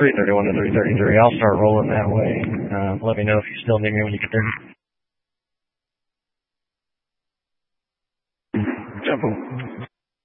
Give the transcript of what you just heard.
331 to 333. I'll start rolling that way. Let me know if you still need me when you get there. Jumbo.